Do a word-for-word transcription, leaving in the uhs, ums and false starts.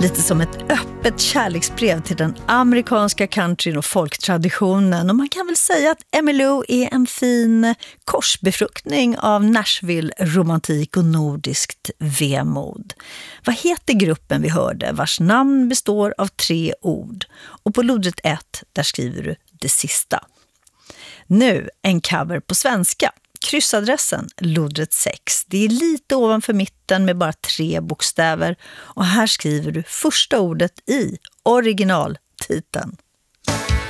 Lite som ett öppet kärleksbrev till den amerikanska countryn och folktraditionen. Och man kan väl säga att Emmylou är en fin korsbefruktning av Nashville-romantik och nordiskt vemod. Vad heter gruppen vi hörde, vars namn består av tre ord? Och på lodret ett, där skriver du det sista. Nu en cover på svenska. Kryssadressen, lodret sex. Det är lite ovanför mitten med bara tre bokstäver. Och här skriver du första ordet i originaltiteln.